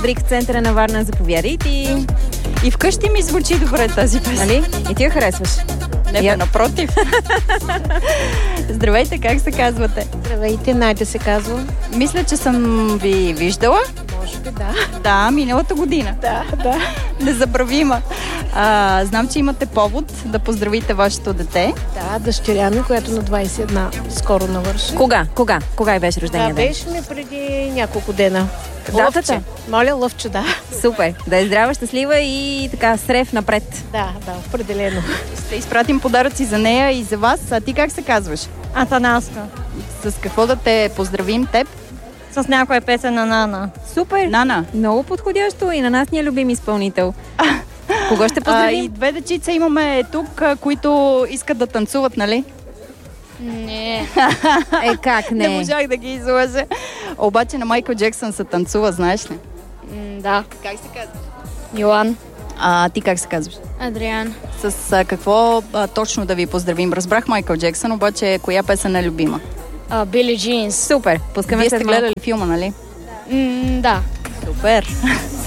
Брик в центъра на Варна, заповядайте. И вкъщи ми звучи добре тази песен. Нали? И ти я харесваш? Не, напротив. Здравейте, как се казвате? Здравейте, Найде се казва. Мисля, че съм ви виждала. Може би, да. Да, миналата година. Да. Незабравима. Знам, че имате повод да поздравите вашето дете. Да, дъщеря ми, която на 21 скоро навърши. Кога беше рождения ден? Беше ми преди няколко дена. Датата? Лъвче. Моля, Лъвче, да. Супер. Да е здрава, щастлива и така срев напред. Да, определено. Ще изпратим подаръци за нея и за вас. А ти как се казваш? Атанаска. С какво да те поздравим теб? С някоя песен на Нана. Супер. Нана. Много подходящо и на нас ни е любим изпълнител. Кого ще поздравим? И две дечица имаме тук, които искат да танцуват, нали? Не. Как не? Не можах да ги излъжа. Обаче на Майкъл Джексън се танцува, знаеш ли? Да. Как се казва? Йоан. А ти как се казваш? Адриан. С какво точно да ви поздравим? Разбрах Майкъл Джексън, обаче коя песен е любима? Били Джинс. Супер. Пускаме Вие се сте гледали филма, нали? Да. Супер.